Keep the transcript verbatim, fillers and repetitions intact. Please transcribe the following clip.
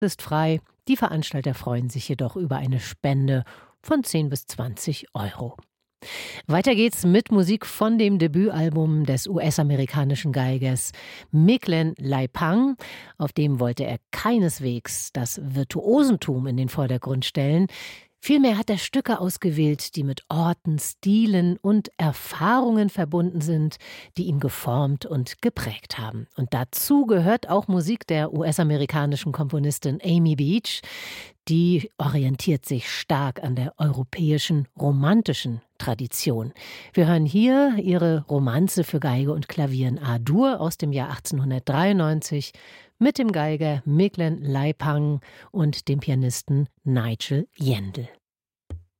ist frei. Die Veranstalter freuen sich jedoch über eine Spende von zehn bis zwanzig Euro. Weiter geht's mit Musik von dem Debütalbum des U S-amerikanischen Geigers Micklem Leipang. Auf dem wollte er keineswegs das Virtuosentum in den Vordergrund stellen. Vielmehr hat er Stücke ausgewählt, die mit Orten, Stilen und Erfahrungen verbunden sind, die ihn geformt und geprägt haben. Und dazu gehört auch Musik der U S-amerikanischen Komponistin Amy Beach. Die orientiert sich stark an der europäischen romantischen Tradition. Wir hören hier ihre Romanze für Geige und Klavier in A-Dur aus dem Jahr achtzehnhundertdreiundneunzig mit dem Geiger Micklem Leipang und dem Pianisten Nigel Yandell.